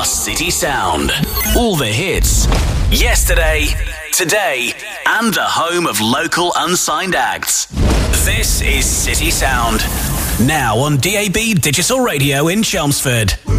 City Sound. All the hits. Yesterday, today, and the home of local unsigned acts. This is City Sound. Now on DAB Digital Radio in Chelmsford.